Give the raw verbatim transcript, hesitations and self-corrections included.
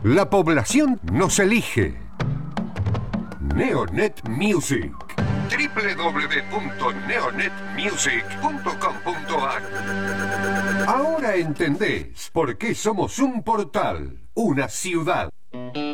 La población nos elige. Neonet Music. doble u doble u doble u punto neonet music punto com punto a r. Ahora entendés por qué somos un portal, una ciudad.